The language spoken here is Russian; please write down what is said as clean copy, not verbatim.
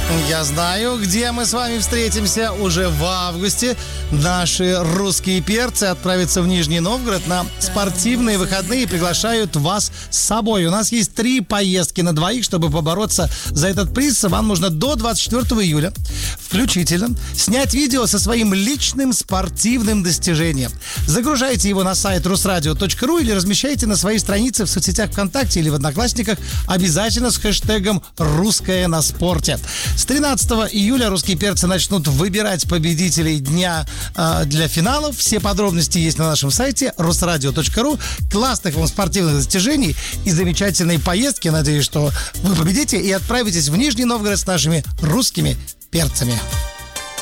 Я знаю, где мы с вами встретимся уже в августе. Наши русские перцы отправятся в Нижний Новгород на спортивные выходные и приглашают вас с собой. У нас есть 3 поездки на двоих, чтобы побороться за этот приз. Вам нужно до 24 июля включительно снять видео со своим личным спортивным достижением. Загружайте его на сайт rusradio.ru или размещайте на своей странице в соцсетях ВКонтакте или в Одноклассниках, обязательно с хэштегом «Русское на спорте». С 13 июля русские перцы начнут выбирать победителей дня для финалов. Все подробности есть на нашем сайте rusradio.ru. Классных вам спортивных достижений и замечательной поездки. Надеюсь, что вы победите и отправитесь в Нижний Новгород с нашими русскими перцами.